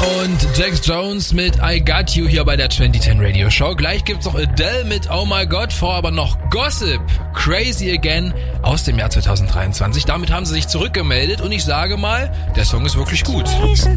und Jax Jones mit I Got You hier bei der 2010 Radio Show. Gleich gibt's noch Adele mit Oh My God, vor aber noch Gossip, Crazy Again aus dem Jahr 2023. Damit haben sie sich zurückgemeldet und ich sage mal, der Song ist wirklich gut.